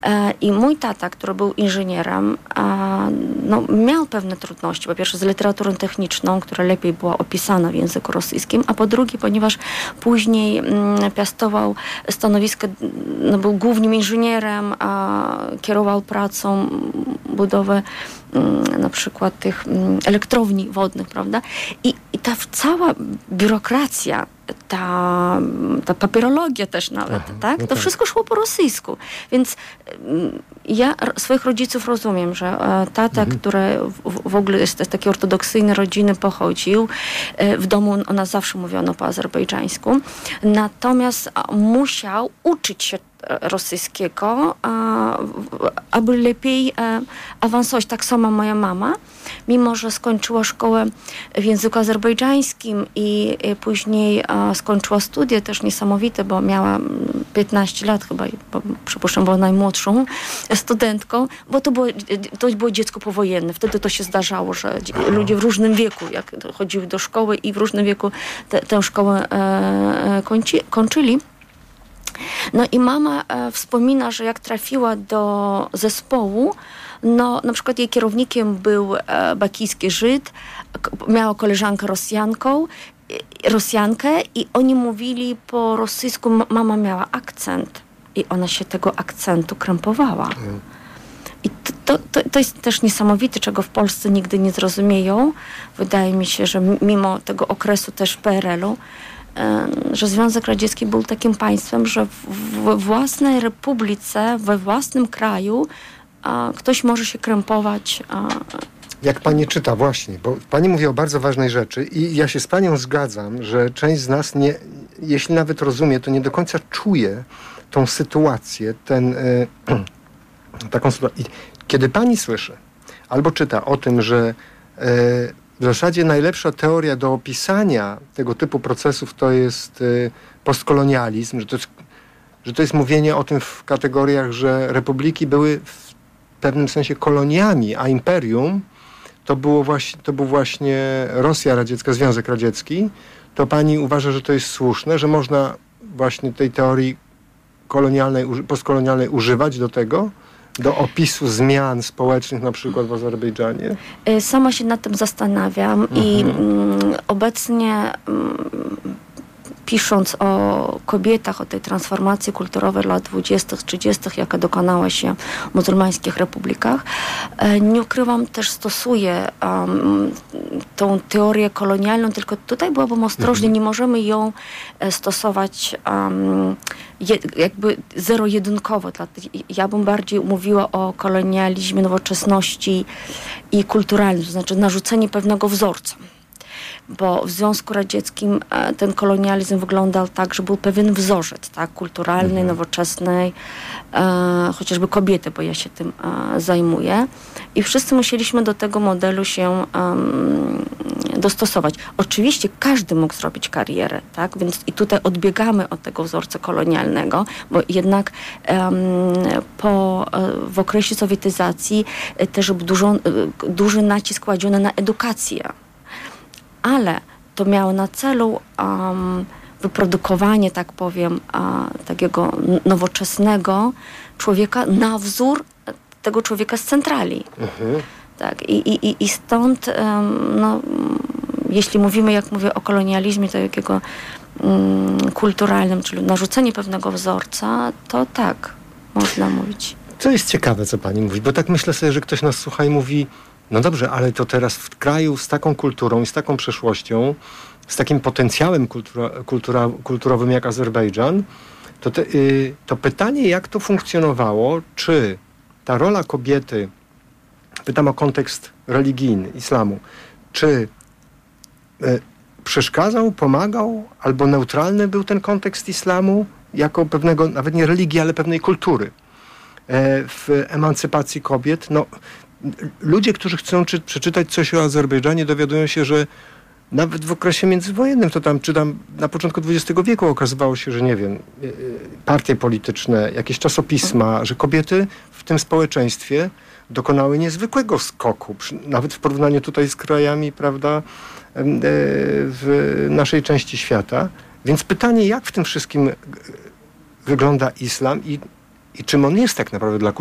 I mój tata, który był inżynierem, no, miał pewne trudności. Po pierwsze z literaturą techniczną, która lepiej była opisana w języku rosyjskim, a po drugie, ponieważ później piastował stanowisko, no, był głównym inżynierem, kierował pracą budowę na przykład tych elektrowni wodnych, prawda? I ta cała biurokracja, ta papierologia też nawet, tak? No to wszystko szło po rosyjsku. Więc ja swoich rodziców rozumiem, że tata, który w ogóle z takiej ortodoksyjnej rodziny pochodził, w domu ona zawsze mówiono po azerbejdżańsku, natomiast musiał uczyć się rosyjskiego, aby lepiej awansować. Tak samo moja mama, mimo że skończyła szkołę w języku azerbejdżańskim i później skończyła studia też niesamowite, bo miała 15 lat chyba, przypuszczam, była najmłodszą studentką, bo to było dziecko powojenne. Wtedy to się zdarzało, że ludzie w różnym wieku, jak chodziły do szkoły i w różnym wieku tę szkołę kończyli. No i mama wspomina, że jak trafiła do zespołu, no na przykład jej kierownikiem był bakijski Żyd, miała koleżankę Rosjankę i oni mówili po rosyjsku, mama miała akcent i ona się tego akcentu krępowała. I to jest też niesamowite, czego w Polsce nigdy nie zrozumieją. Wydaje mi się, że mimo tego okresu też PRL-u, że Związek Radziecki był takim państwem, że we własnej republice, we własnym kraju ktoś może się krępować. Jak pani czyta właśnie, bo pani mówi o bardzo ważnej rzeczy i ja się z panią zgadzam, że część z nas, jeśli nawet rozumie, to nie do końca czuje tą sytuację, taką sytuację. Kiedy pani słyszy albo czyta o tym, że w zasadzie najlepsza teoria do opisania tego typu procesów to jest postkolonializm, że to jest mówienie o tym w kategoriach, że republiki były w pewnym sensie koloniami, a imperium to był właśnie Rosja radziecka, Związek Radziecki, to pani uważa, że to jest słuszne, że można właśnie tej teorii postkolonialnej używać do tego? Do opisu zmian społecznych na przykład w Azerbejdżanie? Sama się nad tym zastanawiam i obecnie pisząc o kobietach, o tej transformacji kulturowej lat 20., 30., jaka dokonała się w muzułmańskich republikach, nie ukrywam, też stosuję tą teorię kolonialną, tylko tutaj byłabym ostrożna, nie możemy ją stosować jakby zero-jedynkowo. Ja bym bardziej mówiła o kolonializmie nowoczesności i kulturalnym, to znaczy narzucenie pewnego wzorca. Bo w Związku Radzieckim ten kolonializm wyglądał tak, że był pewien wzorzec, tak, kulturalny, nowoczesny, chociażby kobiety, bo ja się tym zajmuję. I wszyscy musieliśmy do tego modelu się dostosować. Oczywiście każdy mógł zrobić karierę, tak, więc i tutaj odbiegamy od tego wzorca kolonialnego, bo jednak w okresie sowietyzacji też duży nacisk kładziono na edukację. Ale to miało na celu wyprodukowanie, tak powiem, takiego nowoczesnego człowieka na wzór tego człowieka z centrali. Tak, i stąd, jeśli mówimy, jak mówię o kolonializmie takiego kulturalnym, czyli narzucenie pewnego wzorca, to tak, można mówić. Co jest ciekawe, co pani mówi, bo tak myślę sobie, że ktoś nas słucha i mówi, no dobrze, ale to teraz w kraju z taką kulturą i z taką przeszłością, z takim potencjałem kulturowym jak Azerbejdżan, to pytanie, jak to funkcjonowało, czy ta rola kobiety, pytam o kontekst religijny, islamu, czy przeszkadzał, pomagał, albo neutralny był ten kontekst islamu jako pewnego, nawet nie religii, ale pewnej kultury w emancypacji kobiet? No, ludzie, którzy chcą przeczytać coś o Azerbejdżanie, dowiadują się, że nawet w okresie międzywojennym, to tam na początku XX wieku okazywało się, że nie wiem, partie polityczne, jakieś czasopisma, że kobiety w tym społeczeństwie dokonały niezwykłego skoku, nawet w porównaniu tutaj z krajami, prawda, w naszej części świata. Więc pytanie, jak w tym wszystkim wygląda islam i i czym on jest tak naprawdę dla